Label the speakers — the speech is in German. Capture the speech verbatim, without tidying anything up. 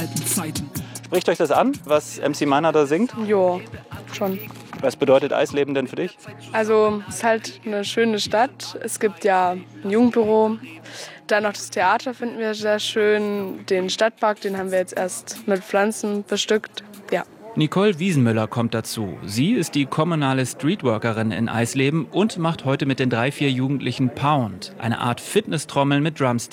Speaker 1: alten Zeiten.
Speaker 2: Spricht euch das an, was M C Meiner da singt?
Speaker 3: Jo, schon.
Speaker 2: Was bedeutet Eisleben denn für dich?
Speaker 3: Also es ist halt eine schöne Stadt. Es gibt ja ein Jugendbüro. Dann noch das Theater finden wir sehr schön. Den Stadtpark, den haben wir jetzt erst mit Pflanzen bestückt. Ja.
Speaker 4: Nicole Wiesenmüller kommt dazu. Sie ist die kommunale Streetworkerin in Eisleben und macht heute mit den drei, vier Jugendlichen Pound, eine Art Fitness-Trommeln mit Drumsticks.